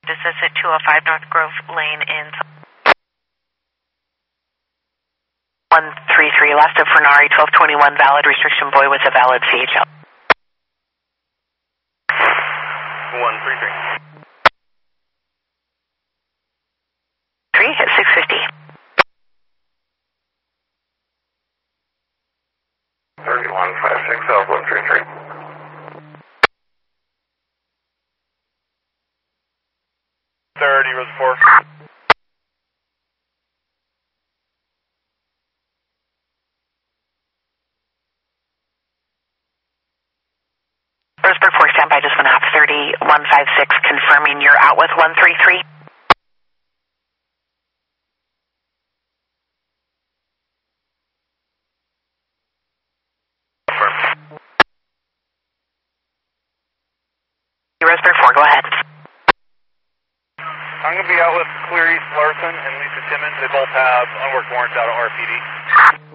This is at 205 North Grove Lane in 133 left of Fernari 1221 valid restriction buoy with a valid CHL. 133. 3 hit 650. 3156 L 133. Reservoir. Roseburg 4 standby, just 1/2 3156, confirming you're out with 133. Roseburg 4, go ahead. I'm going to be out with Clarice Larson and Lisa Timmons. They both have unworked warrants out of RPD.